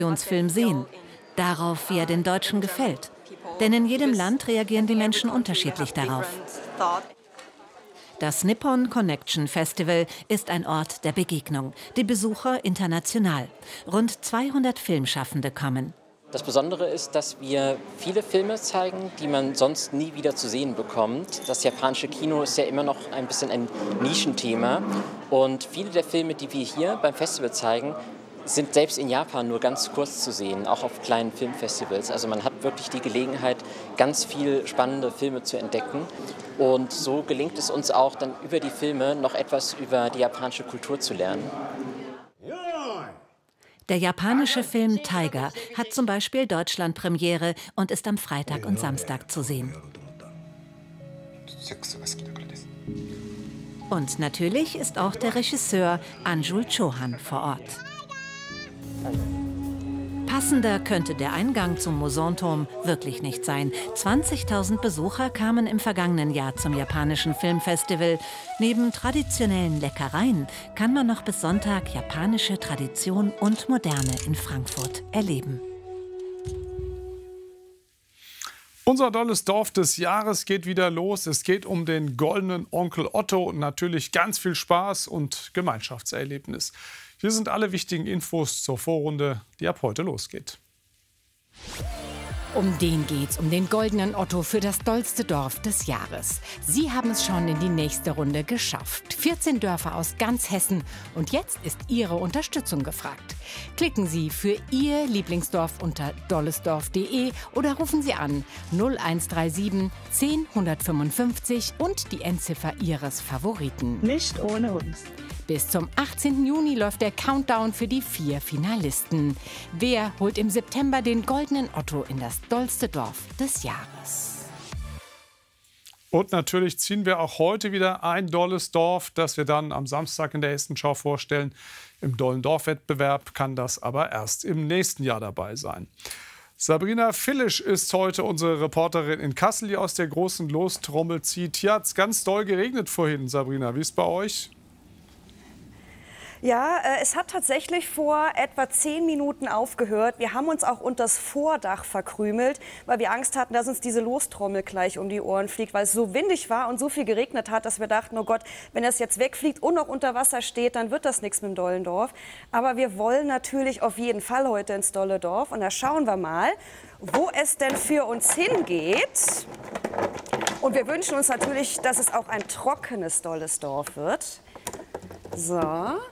Film sehen. Darauf, wie er den Deutschen gefällt. Denn in jedem Land reagieren die Menschen unterschiedlich darauf. Das Nippon Connection Festival ist ein Ort der Begegnung. Die Besucher international. Rund 200 Filmschaffende kommen. Das Besondere ist, dass wir viele Filme zeigen, die man sonst nie wieder zu sehen bekommt. Das japanische Kino ist ja immer noch ein bisschen ein Nischenthema. Und viele der Filme, die wir hier beim Festival zeigen, sind selbst in Japan nur ganz kurz zu sehen, auch auf kleinen Filmfestivals. Also man hat wirklich die Gelegenheit, ganz viele spannende Filme zu entdecken. Und so gelingt es uns auch, dann über die Filme noch etwas über die japanische Kultur zu lernen. Der japanische Film Tiger hat zum Beispiel Deutschland-Premiere und ist am Freitag und Samstag zu sehen. Und natürlich ist auch der Regisseur Anjul Chohan vor Ort. Passender könnte der Eingang zum Museumturm wirklich nicht sein. 20.000 Besucher kamen im vergangenen Jahr zum japanischen Filmfestival. Neben traditionellen Leckereien kann man noch bis Sonntag japanische Tradition und Moderne in Frankfurt erleben. Unser dolles Dorf des Jahres geht wieder los. Es geht um den goldenen Onkel Otto und natürlich ganz viel Spaß und Gemeinschaftserlebnis. Hier sind alle wichtigen Infos zur Vorrunde, die ab heute losgeht. Um den geht's, um den goldenen Otto für das dollste Dorf des Jahres. Sie haben es schon in die nächste Runde geschafft. 14 Dörfer aus ganz Hessen. Und jetzt ist Ihre Unterstützung gefragt. Klicken Sie für Ihr Lieblingsdorf unter dollesdorf.de oder rufen Sie an 0137 10 155 und die Endziffer Ihres Favoriten. Nicht ohne uns. Bis zum 18. Juni läuft der Countdown für die 4 Finalisten. Wer holt im September den goldenen Otto in das dollste Dorf des Jahres? Und natürlich ziehen wir auch heute wieder ein dolles Dorf, das wir dann am Samstag in der Hessenschau vorstellen. Im dollen Dorfwettbewerb kann das aber erst im nächsten Jahr dabei sein. Sabrina Fillisch ist heute unsere Reporterin in Kassel, die aus der großen Lostrommel zieht. Hier hat es ganz doll geregnet vorhin, Sabrina. Wie ist es bei euch? Ja, es hat tatsächlich vor etwa 10 Minuten aufgehört. Wir haben uns auch unter das Vordach verkrümelt, weil wir Angst hatten, dass uns diese Lostrommel gleich um die Ohren fliegt, weil es so windig war und so viel geregnet hat, dass wir dachten, oh Gott, wenn das jetzt wegfliegt und noch unter Wasser steht, dann wird das nichts mit dem dollen Dorf. Aber wir wollen natürlich auf jeden Fall heute ins dolle Dorf und da schauen wir mal, wo es denn für uns hingeht. Und wir wünschen uns natürlich, dass es auch ein trockenes, dolles Dorf wird. So.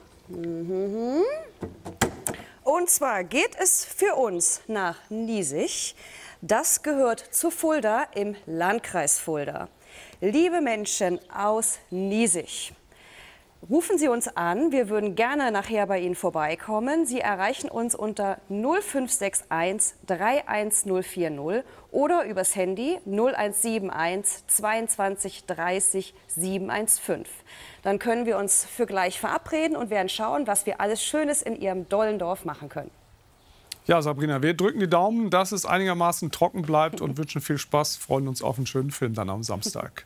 Und zwar geht es für uns nach Niesig. Das gehört zu Fulda im Landkreis Fulda. Liebe Menschen aus Niesig, rufen Sie uns an. Wir würden gerne nachher bei Ihnen vorbeikommen. Sie erreichen uns unter 0561 31040 oder übers Handy 0171 22 30 715. Dann können wir uns für gleich verabreden und werden schauen, was wir alles Schönes in Ihrem dollen Dorf machen können. Ja, Sabrina, wir drücken die Daumen, dass es einigermaßen trocken bleibt und wünschen viel Spaß. Freuen uns auf einen schönen Film dann am Samstag.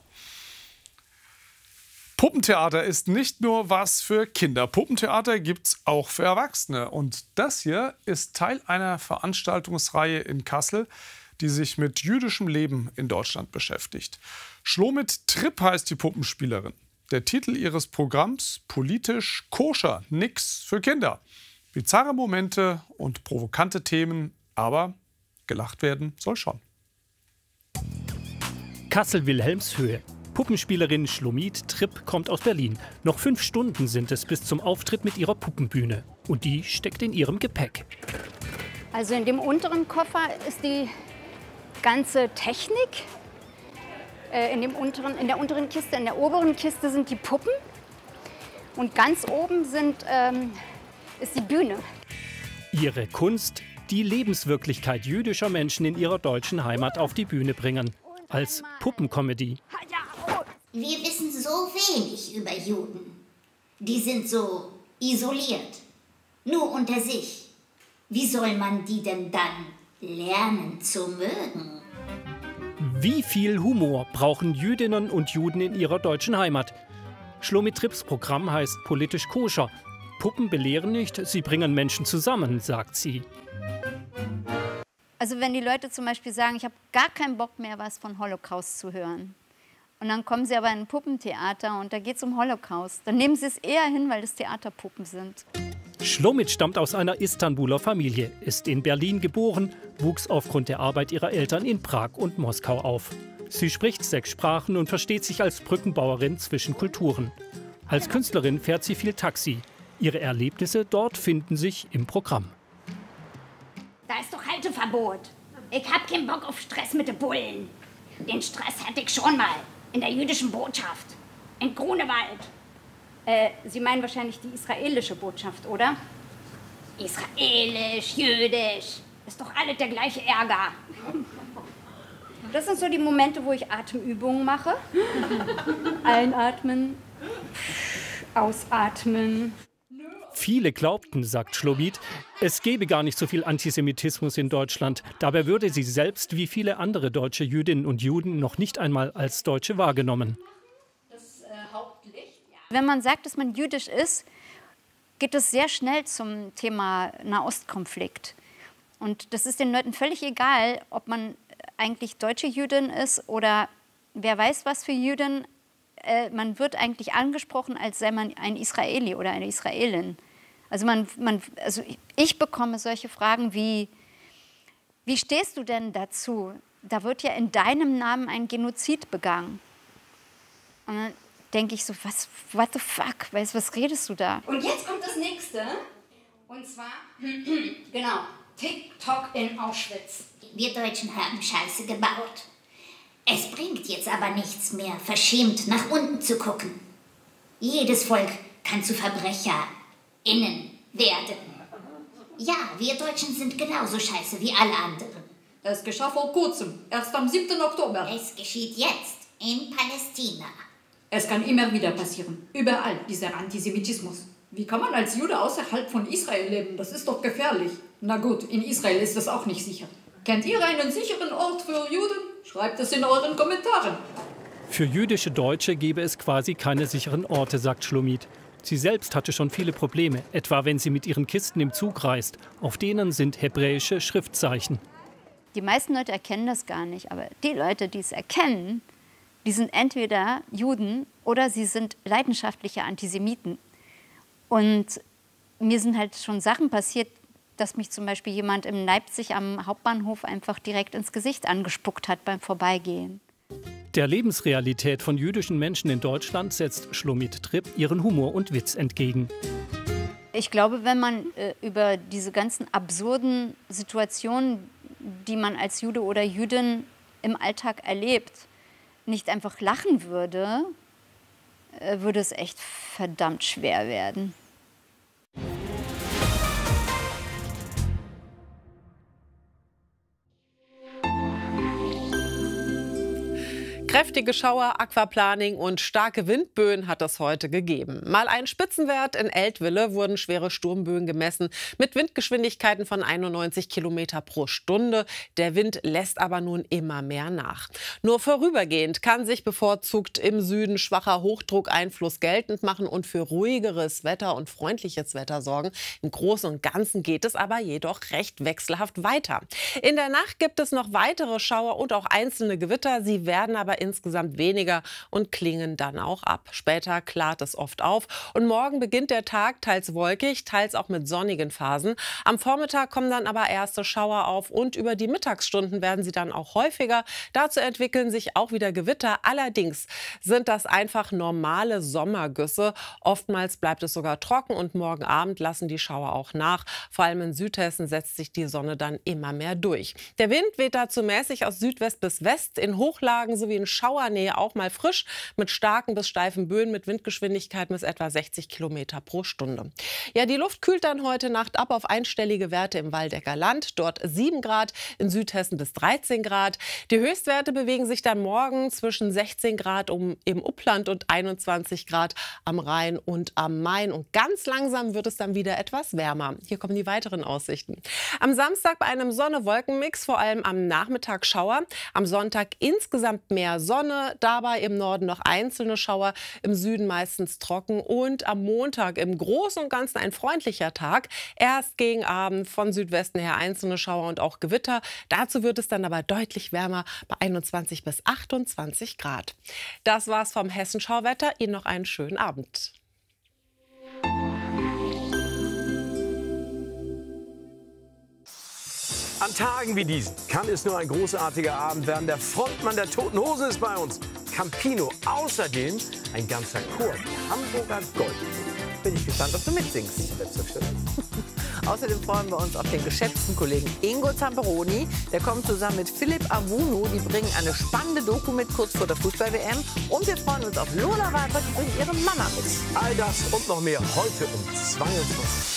Puppentheater ist nicht nur was für Kinder. Puppentheater gibt es auch für Erwachsene. Und das hier ist Teil einer Veranstaltungsreihe in Kassel, die sich mit jüdischem Leben in Deutschland beschäftigt. Shlomit Tripp heißt die Puppenspielerin. Der Titel ihres Programms: Politisch koscher, nix für Kinder. Bizarre Momente und provokante Themen, aber gelacht werden soll schon. Kassel-Wilhelmshöhe. Puppenspielerin Shlomit Tripp kommt aus Berlin. Noch 5 Stunden sind es bis zum Auftritt mit ihrer Puppenbühne. Und die steckt in ihrem Gepäck. Also in dem unteren Koffer ist die ganze Technik. In der unteren Kiste, in der oberen Kiste sind die Puppen. Und ganz oben ist die Bühne. Ihre Kunst, die Lebenswirklichkeit jüdischer Menschen in ihrer deutschen Heimat auf die Bühne bringen. Als Puppencomedy. Wir wissen so wenig über Juden. Die sind so isoliert, nur unter sich. Wie soll man die denn dann lernen zu mögen? Wie viel Humor brauchen Jüdinnen und Juden in ihrer deutschen Heimat? Shlomit Tripps Programm heißt Politisch koscher. Puppen belehren nicht, sie bringen Menschen zusammen, sagt sie. Also wenn die Leute zum Beispiel sagen, ich habe gar keinen Bock mehr, was von Holocaust zu hören. Und dann kommen sie aber in ein Puppentheater und da geht es um Holocaust. Dann nehmen sie es eher hin, weil das Theaterpuppen sind. Schlomit stammt aus einer Istanbuler Familie, ist in Berlin geboren, wuchs aufgrund der Arbeit ihrer Eltern in Prag und Moskau auf. Sie spricht 6 Sprachen und versteht sich als Brückenbauerin zwischen Kulturen. Als Künstlerin fährt sie viel Taxi. Ihre Erlebnisse dort finden sich im Programm. Da ist doch Halteverbot. Ich hab keinen Bock auf Stress mit den Bullen. Den Stress hatte ich schon mal in der jüdischen Botschaft in Grunewald. Sie meinen wahrscheinlich die israelische Botschaft, oder? Israelisch, jüdisch, ist doch alles der gleiche Ärger. Das sind so die Momente, wo ich Atemübungen mache. Einatmen, ausatmen. Viele glaubten, sagt Schlomit, es gebe gar nicht so viel Antisemitismus in Deutschland. Dabei würde sie selbst wie viele andere deutsche Jüdinnen und Juden noch nicht einmal als Deutsche wahrgenommen. Wenn man sagt, dass man jüdisch ist, geht es sehr schnell zum Thema Nahostkonflikt. Und das ist den Leuten völlig egal, ob man eigentlich deutsche Jüdin ist oder wer weiß was für Jüdin. Man wird eigentlich angesprochen, als sei man ein Israeli oder eine Israelin. Also, ich bekomme solche Fragen wie stehst du denn dazu? Da wird ja in deinem Namen ein Genozid begangen. Und dann denke ich so, what the fuck? Was redest du da? Und jetzt kommt das Nächste. Und zwar, genau, TikTok in Auschwitz. Wir Deutschen haben Scheiße gebaut. Es bringt jetzt aber nichts mehr, verschämt nach unten zu gucken. Jedes Volk kann zu VerbrecherInnen werden. Ja, wir Deutschen sind genauso scheiße wie alle anderen. Es geschah vor kurzem, erst am 7. Oktober. Es geschieht jetzt in Palästina. Es kann immer wieder passieren. Überall dieser Antisemitismus. Wie kann man als Jude außerhalb von Israel leben? Das ist doch gefährlich. Na gut, in Israel ist das auch nicht sicher. Kennt ihr einen sicheren Ort für Juden? Schreibt es in euren Kommentaren. Für jüdische Deutsche gäbe es quasi keine sicheren Orte, sagt Schlomit. Sie selbst hatte schon viele Probleme, etwa wenn sie mit ihren Kisten im Zug reist. Auf denen sind hebräische Schriftzeichen. Die meisten Leute erkennen das gar nicht, aber die Leute, die es erkennen, die sind entweder Juden oder sie sind leidenschaftliche Antisemiten. Und mir sind halt schon Sachen passiert, dass mich zum Beispiel jemand in Leipzig am Hauptbahnhof einfach direkt ins Gesicht angespuckt hat beim Vorbeigehen. Der Lebensrealität von jüdischen Menschen in Deutschland setzt Schlomit Tripp ihren Humor und Witz entgegen. Ich glaube, wenn man über diese ganzen absurden Situationen, die man als Jude oder Jüdin im Alltag erlebt, nicht einfach lachen würde, würde es echt verdammt schwer werden. Kräftige Schauer, Aquaplaning und starke Windböen hat es heute gegeben. Mal ein Spitzenwert in Eltville wurden schwere Sturmböen gemessen mit Windgeschwindigkeiten von 91 Kilometer pro Stunde. Der Wind lässt aber nun immer mehr nach. Nur vorübergehend kann sich bevorzugt im Süden schwacher Hochdruckeinfluss geltend machen und für ruhigeres Wetter und freundliches Wetter sorgen. Im Großen und Ganzen geht es aber jedoch recht wechselhaft weiter. In der Nacht gibt es noch weitere Schauer und auch einzelne Gewitter. Sie werden aber insgesamt weniger und klingen dann auch ab. Später klart es oft auf und morgen beginnt der Tag teils wolkig, teils auch mit sonnigen Phasen. Am Vormittag kommen dann aber erste Schauer auf und über die Mittagsstunden werden sie dann auch häufiger. Dazu entwickeln sich auch wieder Gewitter. Allerdings sind das einfach normale Sommergüsse. Oftmals bleibt es sogar trocken und morgen Abend lassen die Schauer auch nach. Vor allem in Südhessen setzt sich die Sonne dann immer mehr durch. Der Wind weht dazu mäßig aus Südwest bis West, in Hochlagen sowie in Schauernähe auch mal frisch mit starken bis steifen Böen mit Windgeschwindigkeiten bis etwa 60 Kilometer pro Stunde. Ja, die Luft kühlt dann heute Nacht ab auf einstellige Werte im Waldecker Land. Dort 7 Grad, in Südhessen bis 13 Grad. Die Höchstwerte bewegen sich dann morgen zwischen 16 Grad im Upland und 21 Grad am Rhein und am Main. Und ganz langsam wird es dann wieder etwas wärmer. Hier kommen die weiteren Aussichten. Am Samstag bei einem Sonne-Wolken-Mix, vor allem am Nachmittag Schauer. Am Sonntag insgesamt mehr Sonne, dabei im Norden noch einzelne Schauer, im Süden meistens trocken und am Montag im Großen und Ganzen ein freundlicher Tag. Erst gegen Abend von Südwesten her einzelne Schauer und auch Gewitter. Dazu wird es dann aber deutlich wärmer bei 21 bis 28 Grad. Das war's vom Hessenschauwetter. Ihnen noch einen schönen Abend. An Tagen wie diesen kann es nur ein großartiger Abend werden. Der Frontmann der Toten Hosen ist bei uns, Campino. Außerdem ein ganzer Chor, die Hamburger Gold. Bin ich gespannt, ob du mitsingst. Selbstverständlich. Außerdem freuen wir uns auf den geschätzten Kollegen Ingo Zamperoni. Der kommt zusammen mit Philipp Avuno. Die bringen eine spannende Doku mit, kurz vor der Fußball-WM. Und wir freuen uns auf Lola Weibert, die bringt ihre Mama mit. All das und noch mehr heute um 22.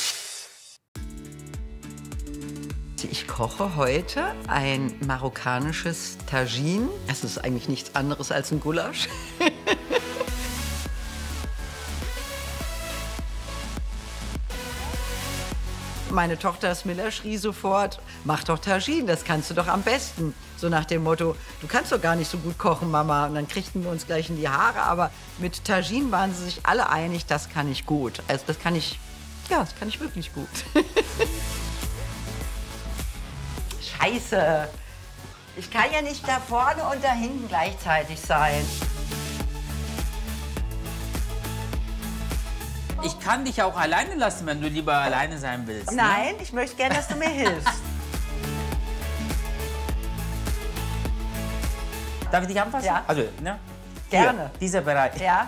Ich koche heute ein marokkanisches Tagine. Es ist eigentlich nichts anderes als ein Gulasch. Meine Tochter Smilla schrie sofort, mach doch Tagine, das kannst du doch am besten. So nach dem Motto, du kannst doch gar nicht so gut kochen, Mama. Und dann kriegten wir uns gleich in die Haare. Aber mit Tagine waren sie sich alle einig, das kann ich gut. Also das kann ich wirklich gut. Scheiße. Ich kann ja nicht da vorne und da hinten gleichzeitig sein. Ich kann dich auch alleine lassen, wenn du lieber alleine sein willst. Nein, ne? ich möchte gerne, dass du mir hilfst. Darf ich dich anfassen? Ja. Also, ne? Gerne. Hier, dieser Bereich. Ja.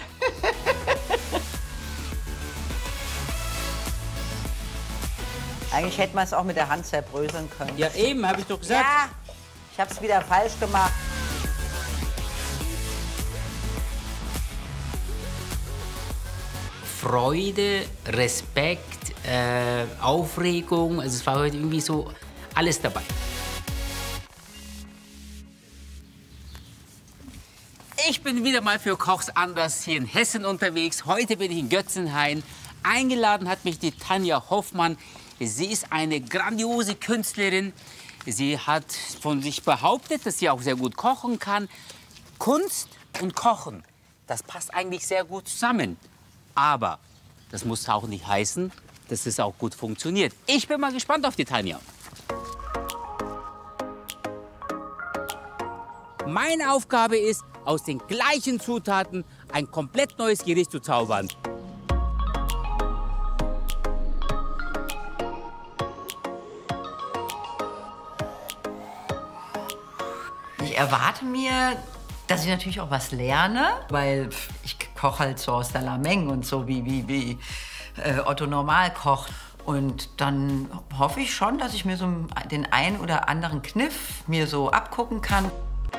Eigentlich hätte man es auch mit der Hand zerbröseln können. Ja, eben, habe ich doch gesagt. Ja, ich habe es wieder falsch gemacht. Freude, Respekt, Aufregung, also es war heute irgendwie so alles dabei. Ich bin wieder mal für Kochs Anders hier in Hessen unterwegs. Heute bin ich in Götzenhain. Eingeladen hat mich die Tanja Hoffmann. Sie ist eine grandiose Künstlerin. Sie hat von sich behauptet, dass sie auch sehr gut kochen kann. Kunst und Kochen, das passt eigentlich sehr gut zusammen. Aber das muss auch nicht heißen, dass es auch gut funktioniert. Ich bin mal gespannt auf die Tanja. Meine Aufgabe ist, aus den gleichen Zutaten ein komplett neues Gericht zu zaubern. Ich erwarte mir, dass ich natürlich auch was lerne, weil ich koche halt so aus der Lameng und so wie Otto normal kocht. Und dann hoffe ich schon, dass ich mir so den einen oder anderen Kniff mir so abgucken kann.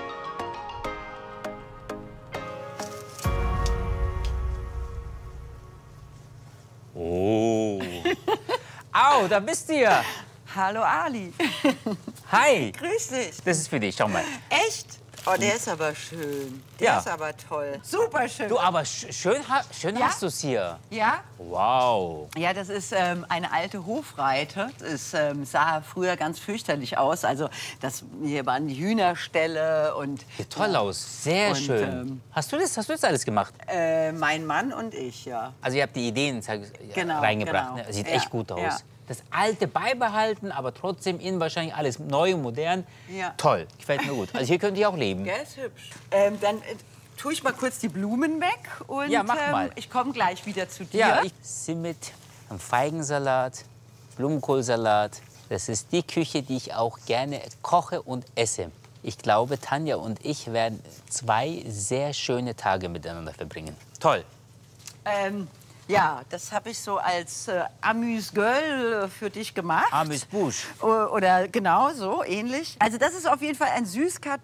Oh. Au, da bist du ja. Hallo Ali. Hi. Grüß dich. Das ist für dich, schau mal. Echt? Oh, der ist aber schön. Der ist aber toll. Super schön. Du, aber schön Ja? hast du es hier. Ja? Wow. Ja, das ist eine alte Hofreite. Es sah früher ganz fürchterlich aus. Also hier waren die Hühnerställe und... Sieht toll aus, sehr schön. Hast du das alles gemacht? Mein Mann und ich, ja. Also ihr habt die Ideen Genau, reingebracht. genau. Ne? Sieht Ja, echt gut aus. ja. Das Alte beibehalten, aber trotzdem innen wahrscheinlich alles neu und modern. Ja. Toll, gefällt mir gut. Also hier könnt ihr auch leben. Der ist hübsch. Dann tue ich mal kurz die Blumen weg und Ja, mach mal. ich komme gleich wieder zu dir. Ja, Simmet, ein Feigensalat, Blumenkohlsalat. Das ist die Küche, die ich auch gerne koche und esse. Ich glaube, Tanja und ich werden 2 sehr schöne Tage miteinander verbringen. Toll. Ja, das habe ich so als Amuse-Gueule für dich gemacht. Amuse-Bouche. Oder genau so, ähnlich. Also das ist auf jeden Fall ein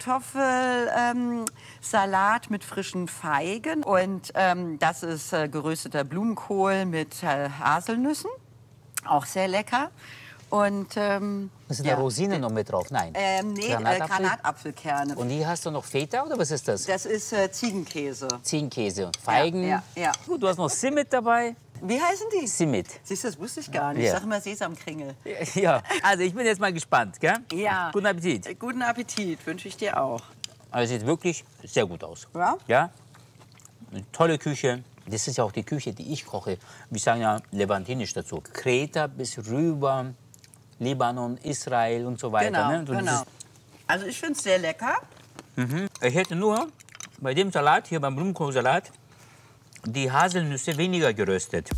Süßkartoffelsalat mit frischen Feigen. Und das ist gerösteter Blumenkohl mit Haselnüssen. Auch sehr lecker. Und, Sind da Rosinen noch mit drauf? Nein. Nee, Granatapfelkerne. Und hier hast du noch Feta oder was ist das? Das ist Ziegenkäse. Ziegenkäse und Feigen. Ja. Gut, du hast noch Simmet dabei. Wie heißen die? Simmet. Siehst du, das wusste ich gar nicht. Ja. Ich sag immer Sesamkringel. Ja, also ich bin jetzt mal gespannt, gell? Ja. Guten Appetit. Guten Appetit wünsche ich dir auch. Also sieht wirklich sehr gut aus. Ja? Ja? Eine tolle Küche. Das ist ja auch die Küche, die ich koche. Wir sagen ja levantinisch dazu. Kreta bis rüber, Libanon, Israel und so weiter. Genau, Ne? So genau. Also ich finde es sehr lecker. Ich hätte nur bei dem Salat, hier beim Blumenkohlsalat, die Haselnüsse weniger geröstet.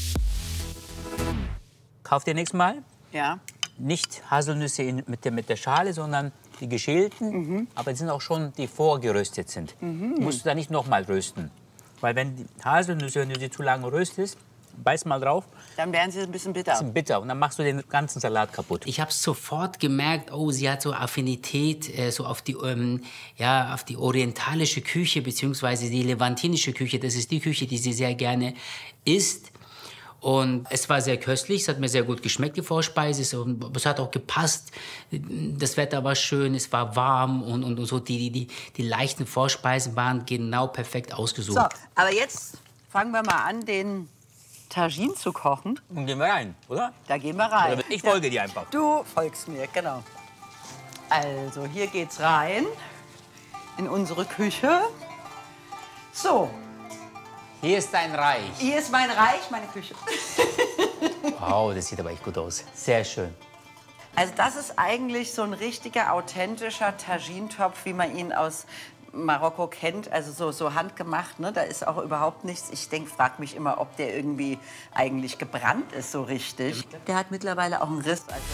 Kauft ihr nächstes Mal? Ja. Nicht Haselnüsse mit der Schale, sondern die geschälten, aber die sind auch schon, die vorgeröstet sind. Musst du da nicht noch mal rösten. Weil wenn die Haselnüsse, wenn du sie zu lange röstest, beiß mal drauf. Dann werden sie ein bisschen bitter. Bisschen bitter und dann machst du den ganzen Salat kaputt. Ich habe sofort gemerkt, oh, sie hat so Affinität so auf die orientalische Küche beziehungsweise die levantinische Küche. Das ist die Küche, die sie sehr gerne isst. Und es war sehr köstlich, es hat mir sehr gut geschmeckt, die Vorspeise. Es hat auch gepasst. Das Wetter war schön, es war warm und so die leichten Vorspeisen waren genau perfekt ausgesucht. So, aber jetzt fangen wir mal an, den Tagine zu kochen. Und gehen wir rein, oder? Da gehen wir rein. Ich folge dir einfach. Du folgst mir, genau. Also, hier geht's rein in unsere Küche. So. Hier ist dein Reich. Hier ist mein Reich, meine Küche. Wow, das sieht aber echt gut aus. Sehr schön. Also das ist eigentlich so ein richtiger, authentischer Tagine-Topf, wie man ihn aus Marokko kennt. Also so handgemacht, ne? Da ist auch überhaupt nichts. Ich frage mich immer, ob der irgendwie eigentlich gebrannt ist, so richtig. Der hat mittlerweile auch einen Riss. Also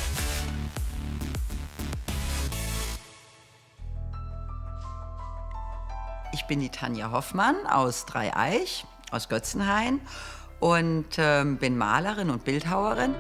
ich bin die Tanja Hoffmann aus Dreieich, aus Götzenhain und bin Malerin und Bildhauerin.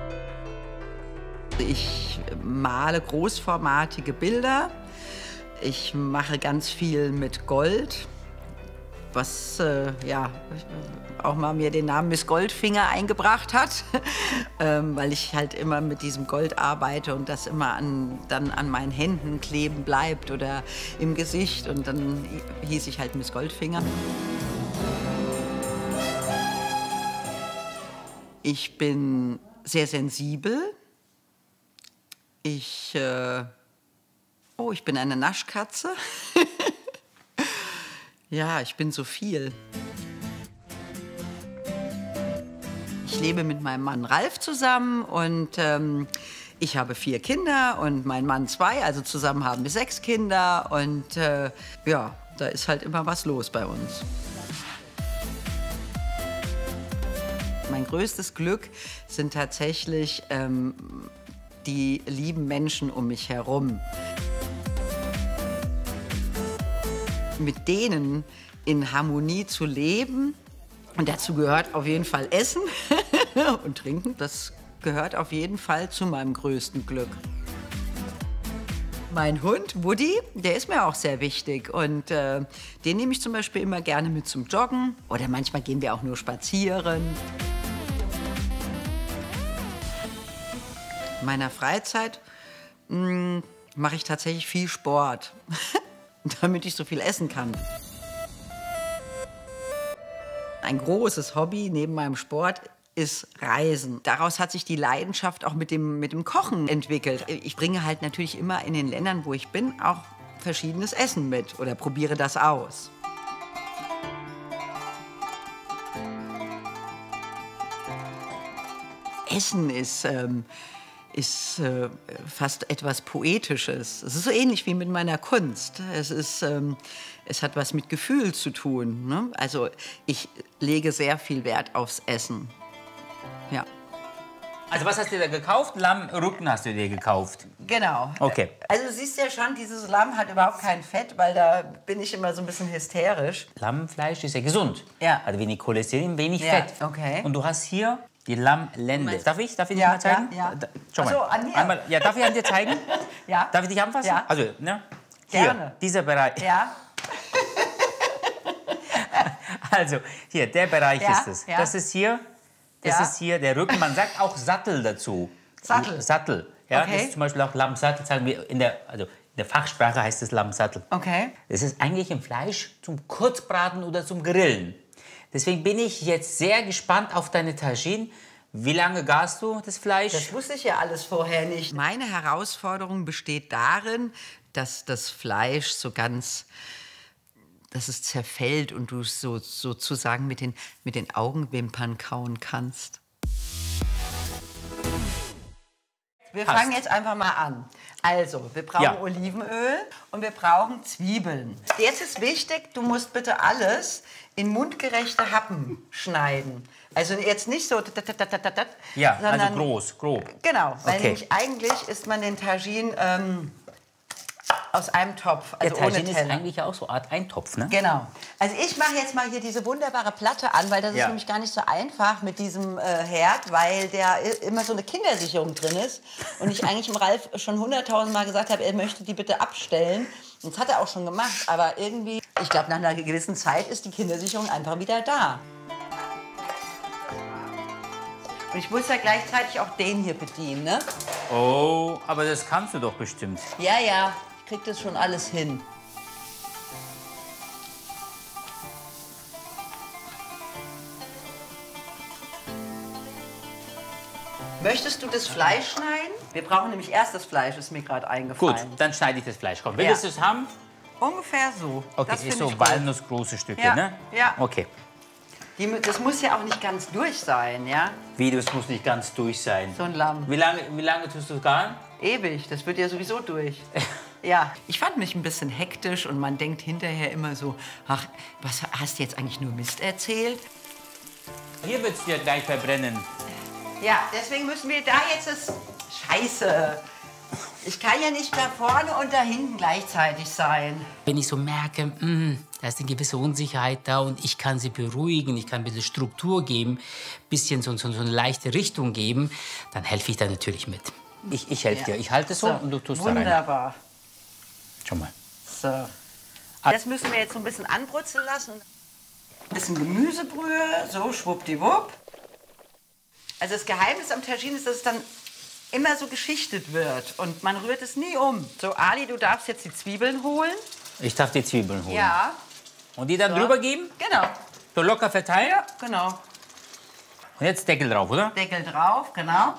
Ich male großformatige Bilder. Ich mache ganz viel mit Gold, was auch mal mir den Namen Miss Goldfinger eingebracht hat, weil ich halt immer mit diesem Gold arbeite und das immer dann an meinen Händen kleben bleibt oder im Gesicht und dann hieß ich halt Miss Goldfinger. Ich bin sehr sensibel. Ich bin eine Naschkatze. Ja, ich bin so viel. Ich lebe mit meinem Mann Ralf zusammen und ich habe 4 Kinder und mein Mann 2, also zusammen haben wir 6 Kinder und da ist halt immer was los bei uns. Mein größtes Glück sind tatsächlich die lieben Menschen um mich herum. Mit denen in Harmonie zu leben. Und dazu gehört auf jeden Fall Essen und Trinken. Das gehört auf jeden Fall zu meinem größten Glück. Mein Hund Woody, der ist mir auch sehr wichtig. Und den nehme ich zum Beispiel immer gerne mit zum Joggen. Oder manchmal gehen wir auch nur spazieren. In meiner Freizeit mache ich tatsächlich viel Sport, damit ich so viel essen kann. Ein großes Hobby neben meinem Sport ist Reisen. Daraus hat sich die Leidenschaft auch mit dem Kochen entwickelt. Ich bringe halt natürlich immer in den Ländern, wo ich bin, auch verschiedenes Essen mit oder probiere das aus. Essen ist fast etwas Poetisches. Es ist so ähnlich wie mit meiner Kunst. Es hat was mit Gefühl zu tun. Ne? Also ich lege sehr viel Wert aufs Essen. Ja. Also was hast du da gekauft? Lammrücken hast du dir gekauft? Genau. Okay. Also du siehst ja schon, dieses Lamm hat überhaupt kein Fett, weil da bin ich immer so ein bisschen hysterisch. Lammfleisch ist ja gesund. Ja. Hat wenig Cholesterin, wenig Ja, Fett. okay. Und du hast hier die Lammlende. Darf ich die Ja, mal zeigen? ja, ja. Schau mal. Ach so, an mir? Einmal, ja, darf ich an dir zeigen? Ja. Darf ich dich anfassen? Ja. Also, ne? Hier, Gerne. dieser Bereich. Ja. Also, hier, der Bereich Ja, ist es. ja. Das ist hier. Das ist hier der Rücken. Man sagt auch Sattel dazu. Sattel? Sattel. Ja, Okay. das ist zum Beispiel auch Lammsattel, sagen wir in der Fachsprache heißt es Lammsattel. Okay. Das ist eigentlich ein Fleisch zum Kurzbraten oder zum Grillen. Deswegen bin ich jetzt sehr gespannt auf deine Tagine. Wie lange garst du das Fleisch? Das wusste ich ja alles vorher nicht. Meine Herausforderung besteht darin, dass das Fleisch so ganz, dass es zerfällt und du es sozusagen mit den Augenwimpern kauen kannst. Wir fangen jetzt einfach mal an. Also, wir brauchen Olivenöl und wir brauchen Zwiebeln. Jetzt ist wichtig, du musst bitte alles in mundgerechte Happen schneiden. Also jetzt nicht so, ja, sondern, also grob. Genau, weil nämlich eigentlich isst man den Tagine aus einem Topf, also der ohne Tagine Teller. ist eigentlich auch so eine Art Eintopf, ne? Genau. Also ich mache jetzt mal hier diese wunderbare Platte an, weil das ist nämlich gar nicht so einfach mit diesem Herd, weil da immer so eine Kindersicherung drin ist. Und ich eigentlich dem Ralf schon 100.000 Mal gesagt habe, er möchte die bitte abstellen. Und das hat er auch schon gemacht, aber irgendwie, ich glaube, nach einer gewissen Zeit ist die Kindersicherung einfach wieder da. Und ich muss ja gleichzeitig auch den hier bedienen, ne? Oh, aber das kannst du doch bestimmt. Ja, ja, ich krieg das schon alles hin. Möchtest du das Fleisch schneiden? Wir brauchen nämlich erst das Fleisch, ist mir gerade eingefallen. Gut, dann schneide ich das Fleisch. Komm, willst du es haben? Ungefähr so. Okay, das ist so gut. walnussgroße Stücke, Ja, ne? ja. Okay. Das muss ja auch nicht ganz durch sein, ja? Wie, das muss nicht ganz durch sein. So ein Lamm. Wie lange tust du es garen? Ewig, das wird ja sowieso durch. Ja, ich fand mich ein bisschen hektisch und man denkt hinterher immer so, ach, was hast du jetzt eigentlich nur Mist erzählt? Hier wird es dir gleich verbrennen. Ja, deswegen müssen wir da jetzt das... Scheiße. Ich kann ja nicht da vorne und da hinten gleichzeitig sein. Wenn ich so merke, da ist eine gewisse Unsicherheit da und ich kann sie beruhigen, ich kann ein bisschen Struktur geben, ein bisschen so eine leichte Richtung geben, dann helfe ich da natürlich mit. Ich helfe dir. Ich halte es so und du tust da rein. Wunderbar. Schau mal. So. Das müssen wir jetzt so ein bisschen anbrutzeln lassen. Ein bisschen Gemüsebrühe, so schwuppdiwupp. Also das Geheimnis am Tagine ist, dass es dann immer so geschichtet wird und man rührt es nie um. So, Ali, du darfst jetzt die Zwiebeln holen. Ich darf die Zwiebeln holen. Ja. Und die dann drüber geben? Genau. So locker verteilen? Ja, genau. Und jetzt Deckel drauf, oder? Deckel drauf, genau.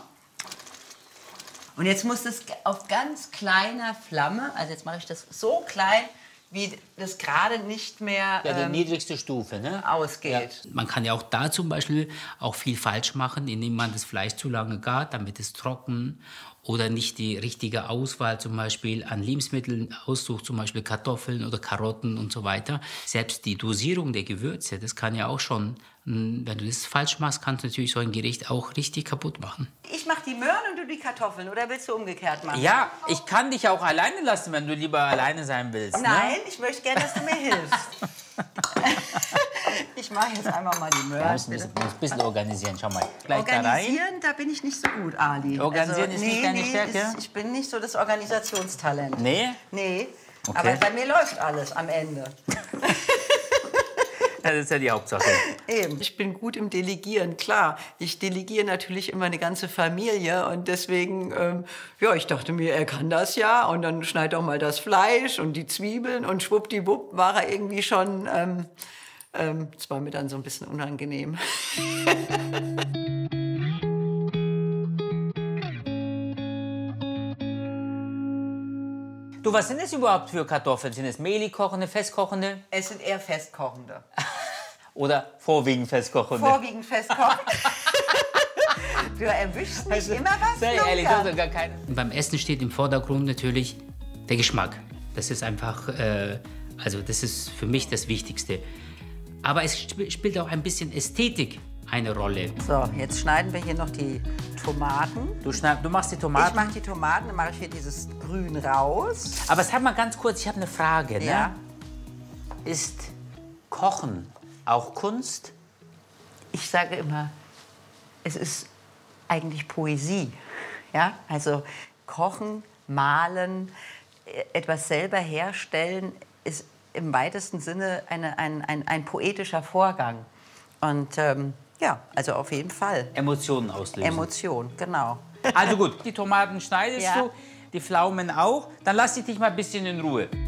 Und jetzt muss das auf ganz kleiner Flamme, also jetzt mache ich das so klein, wie das gerade nicht mehr Ja, die niedrigste Stufe, ne? ausgeht. Ja. Man kann ja auch da zum Beispiel auch viel falsch machen, indem man das Fleisch zu lange gart, damit es trocken oder nicht die richtige Auswahl zum Beispiel an Lebensmitteln aussucht, zum Beispiel Kartoffeln oder Karotten und so weiter. Selbst die Dosierung der Gewürze, das kann ja auch schon, wenn du das falsch machst, kannst du natürlich so ein Gericht auch richtig kaputt machen. Ich mache die Möhren und du die Kartoffeln, oder willst du umgekehrt machen? Ja, ich kann dich auch alleine lassen, wenn du lieber alleine sein willst. Nein, ne? ich möchte gerne, dass du mir hilfst. Ich mache jetzt einmal mal die Möhren. Du musst ein bisschen organisieren, schau mal. Gleich da rein. Organisieren, da bin ich nicht so gut, Ali. Organisieren ist nicht deine Stärke? Ich bin nicht so das Organisationstalent. Nee? Nee, Okay. aber bei mir läuft alles am Ende. Das ist ja die Hauptsache. Eben. Ich bin gut im Delegieren, klar. Ich delegiere natürlich immer eine ganze Familie und deswegen, ja, ich dachte mir, er kann das ja und dann schneid doch mal das Fleisch und die Zwiebeln und schwuppdiwupp war er irgendwie schon, das war mir dann so ein bisschen unangenehm. Du, was sind das überhaupt für Kartoffeln? Sind es mehlig kochende, festkochende? Es sind eher festkochende. Oder vorwiegend festkochende? Vorwiegend festkochend. Du erwischst mich immer was. Sei ehrlich, das ist gar kein... Beim Essen steht im Vordergrund natürlich der Geschmack. Das ist einfach, also das ist für mich das Wichtigste. Aber es spielt auch ein bisschen Ästhetik eine Rolle. So, jetzt schneiden wir hier noch die Tomaten. Du machst die Tomaten? Ich mache die Tomaten, dann mache ich hier dieses Grün raus. Aber sag mal ganz kurz, ich habe eine Frage. Ne? Ja. Ist Kochen auch Kunst? Ich sage immer, es ist eigentlich Poesie. Ja? Also kochen, malen, etwas selber herstellen, ist im weitesten Sinne ein poetischer Vorgang. Und ja, also auf jeden Fall. Emotionen auslösen. Emotion, genau. Also gut, die Tomaten schneidest Ja. du, die Pflaumen auch. Dann lass ich dich mal ein bisschen in Ruhe.